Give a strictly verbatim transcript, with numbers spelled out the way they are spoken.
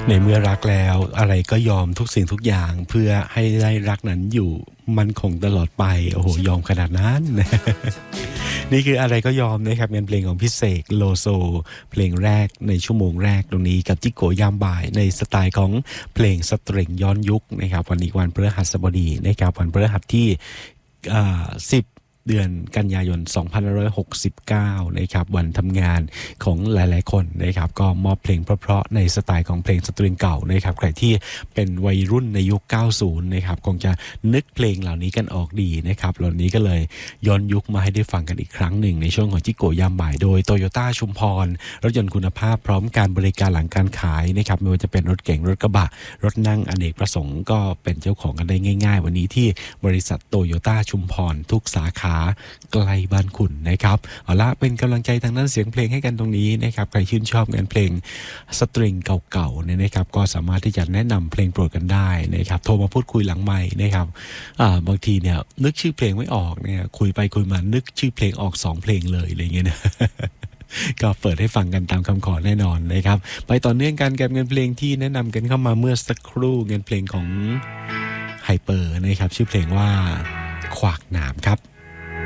ในเมื่อรักแล้วอะไรก็ยอมทุกสิ่งทุกอย่างเพื่อให้ได้รักนั้นอยู่มันคงตลอดไปโอ้โหยอมขนาดนั้น นี่คืออะไรก็ยอมนะครับเป็นเพลงของพี่เสกโลโซเพลงแรกในชั่วโมงแรกตรงนี้กับจิโกยามบ่ายในสไตล์ของเพลงสตริงย้อนยุคนะครับวันนี้วันพฤหัสบดีนะครับวันพฤหัสที่สิบเดือนกันยายนสองพันห้าร้อยหกสิบเก้านะครับวันทำงานของหลายๆคนนะครับก็มอบเพลงเพราะๆในสไตล์ของเพลงสตริงเก่านะครับใครที่เป็นวัยรุ่นในยุคเก้าสิบนะครับคงจะนึกเพลงเหล่านี้กันออกดีนะครับเหล่านี้ก็เลยย้อนยุคมาให้ได้ฟังกันอีกครั้งหนึ่งในช่วงของจิโกยามบ่ายโดยโตโยต้าชุมพรรถยนต์คุณภาพพร้อมการบริการหลังการขายนะครับไม่ว่าจะเป็นรถเก๋งรถกระบะรถนั่งอเนกประสงค์ก็เป็นเจ้าของกันได้ง่ายๆวันนี้ที่บริษัทโตโยต้าชุมพรทุกสาขาไกลบ้านคุณนะครับเอาละเป็นกำลังใจทางด้านเสียงเพลงให้กันตรงนี้นะครับใครชื่นชอบงานเพลงสตริงเก่าๆเนี่ยนะครับก็สามารถที่จะแนะนำเพลงโปรดกันได้นะครับโทรมาพูดคุยหลังไมค์นะครับอ่าบางทีเนี่ยนึกชื่อเพลงไม่ออกเนี่ยคุยไปคุยมานึกชื่อเพลงออกสองเพลงเลยอะไรเงี้ยนะ ก็เปิดให้ฟังกันตามคำขอแน่นอนนะครับไปต่อเนื่องกันกับงานเพลงที่แนะนำกันเข้ามาเมื่อสักครู่งานเพลงของไฮเปอร์นะครับชื่อเพลงว่าขวากหนามครับ